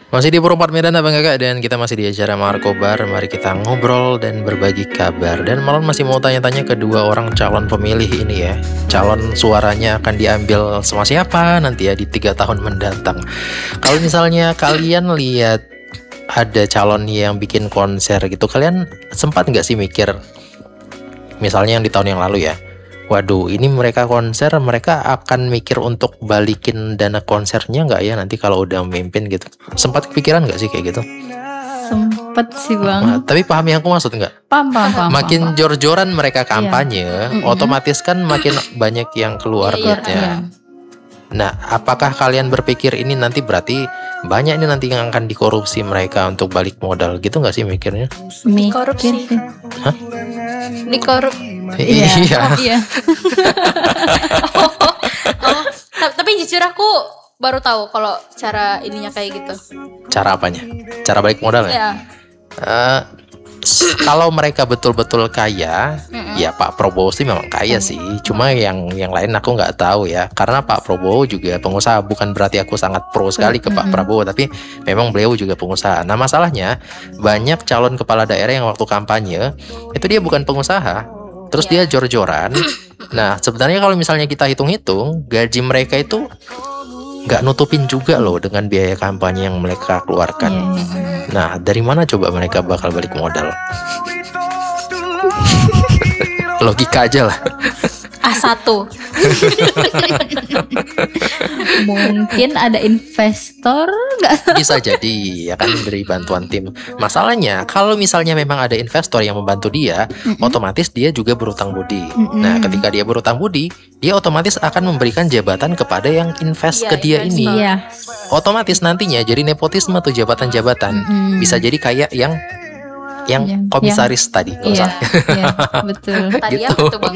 Masih di Perempat Medan Abang Kakak, dan kita masih di acara Markobar. Mari kita ngobrol dan berbagi kabar. Dan malam masih mau tanya-tanya kedua orang calon pemilih ini ya. Calon suaranya akan diambil sama siapa nanti ya di 3 tahun mendatang. Kalau misalnya kalian lihat ada calon yang bikin konser gitu, kalian sempat nggak sih mikir, misalnya yang di tahun yang lalu ya, waduh, ini mereka konser, mereka akan mikir untuk balikin dana konsernya nggak ya nanti kalau udah memimpin gitu? Sempat kepikiran nggak sih kayak gitu? Sempet sih bang. Nah, tapi paham yang aku maksud nggak? Paham. Makin jor-joran mereka kampanye, otomatis kan makin banyak yang keluar Iya. duitnya. Nah, apakah kalian berpikir ini nanti berarti banyak ini nanti yang akan dikorupsi mereka untuk balik modal gitu nggak sih mikirnya? Mikir Korupsi. sih. Hah? Dikorup. Iya. Iya. Oh, tapi jujur aku baru tahu kalau cara ininya kayak gitu. Cara apanya? Cara balik modal ya? Ya. Kalau mereka betul-betul kaya, ya Pak Prabowo sih memang kaya sih. Cuma yang lain aku nggak tahu ya. Karena Pak Prabowo juga pengusaha. Bukan berarti aku sangat pro sekali ke Pak Prabowo, tapi memang beliau juga pengusaha. Nah masalahnya banyak calon kepala daerah yang waktu kampanye itu dia bukan pengusaha, terus dia jor-joran. Nah sebenarnya kalau misalnya kita hitung-hitung, gaji mereka itu nggak nutupin juga loh dengan biaya kampanye yang mereka keluarkan. Nah, dari mana coba mereka bakal balik modal? Logika aja lah. A1. Mungkin ada investor nggak? Bisa jadi ya kan, dari bantuan tim. Masalahnya kalau misalnya memang ada investor yang membantu dia, otomatis dia juga berutang budi. Nah, ketika dia berutang budi, dia otomatis akan memberikan jabatan kepada yang invest Iya, ke dia ini. Iya. Otomatis nantinya jadi nepotisme tuh jabatan-jabatan. Bisa jadi kayak yang komisaris tadi nggak Iya. usah. Iya, betul. Tadi Gitu. apa tuh bang?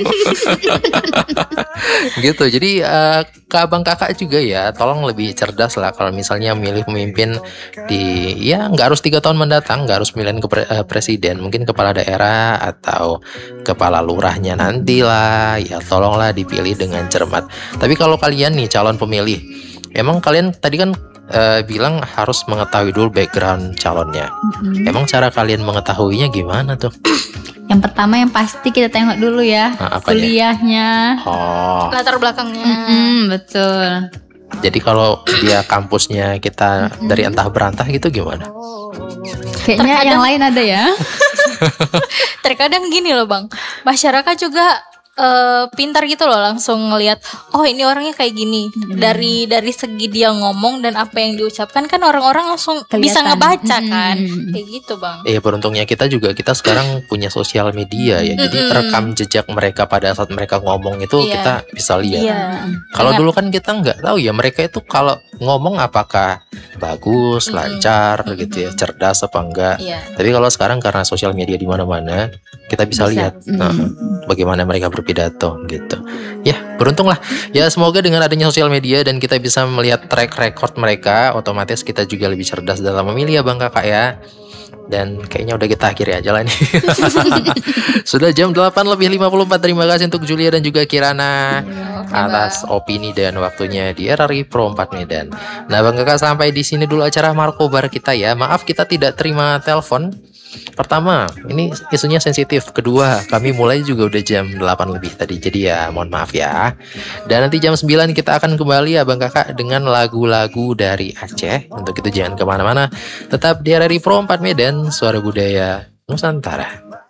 Gitu. Jadi ke abang kakak juga ya, tolong lebih cerdas lah kalau misalnya milih pemimpin di, ya nggak harus 3 tahun mendatang, nggak harus milihin presiden, mungkin kepala daerah atau kepala lurahnya nanti lah, ya tolonglah dipilih dengan cermat. Tapi kalau kalian nih calon pemilih, emang kalian tadi kan bilang harus mengetahui dulu background calonnya. Emang cara kalian mengetahuinya gimana tuh? Yang pertama yang pasti kita tengok dulu ya, Nah, apanya? kuliahnya. Oh, Latar belakangnya. Betul. jadi kalau dia kampusnya kita dari entah berantah gitu gimana? Kayaknya yang lain ada ya. Terkadang gini loh bang, masyarakat juga pintar gitu loh, langsung ngelihat oh ini orangnya kayak gini dari segi dia ngomong dan apa yang diucapkan, kan orang-orang langsung bisa Kelihatan. ngebaca kan, kayak gitu bang. Beruntungnya kita sekarang punya sosial media ya. Jadi rekam jejak mereka pada saat mereka ngomong itu Iya. kita bisa lihat. Iya. Kalau Dengan- dulu kan kita nggak tahu ya mereka itu kalau ngomong apakah bagus, lancar gitu ya, cerdas apa enggak. Iya. Tapi kalau sekarang karena sosial media di mana-mana, kita bisa lihat bagaimana mereka berpidato gitu. Ya, beruntung lah. Ya, semoga dengan adanya sosial media dan kita bisa melihat track record mereka, otomatis kita juga lebih cerdas dalam memilih ya Bang Kakak ya. Dan kayaknya udah kita akhiri aja lah nih. Sudah jam 8:54. Terima kasih untuk Julia dan juga Kirana atas opini dan waktunya di RRI Pro 4 Medan. Nah Bang Kakak, sampai di sini dulu acara Markobar kita ya. Maaf kita tidak terima telepon. Pertama, ini isunya sensitif. Kedua, kami mulai juga udah jam 8 lebih tadi. Jadi ya mohon maaf ya. Dan nanti jam 9 kita akan kembali ya Bang Kakak dengan lagu-lagu dari Aceh. Untuk itu jangan kemana-mana. Tetap di RRI Pro 4 Medan, Suara Budaya Nusantara.